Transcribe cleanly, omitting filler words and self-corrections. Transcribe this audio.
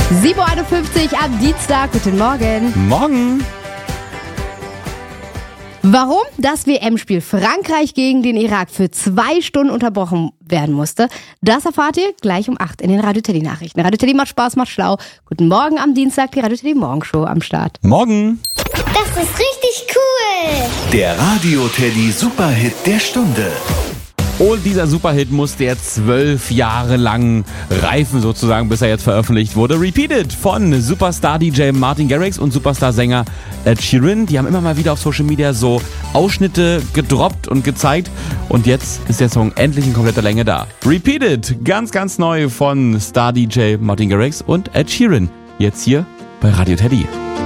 7.51 Uhr am Dienstag. Guten Morgen. Morgen. Warum das WM-Spiel Frankreich gegen den Irak für 2 Stunden unterbrochen werden musste, das erfahrt ihr gleich um 8 in den Radio Teddy Nachrichten. Radio Teddy macht Spaß, macht schlau. Guten Morgen am Dienstag, die Radio Teddy Morgenshow am Start. Morgen. Das ist richtig cool. Der Radio Teddy Superhit der Stunde. Und dieser Superhit musste jetzt 12 Jahre lang reifen sozusagen, bis er jetzt veröffentlicht wurde. Repeated von Superstar-DJ Martin Garrix und Superstar-Sänger Ed Sheeran. Die haben immer mal wieder auf Social Media so Ausschnitte gedroppt und gezeigt. Und jetzt ist der Song endlich in kompletter Länge da. Repeated, ganz, ganz neu von Star-DJ Martin Garrix und Ed Sheeran. Jetzt hier bei Radio Teddy.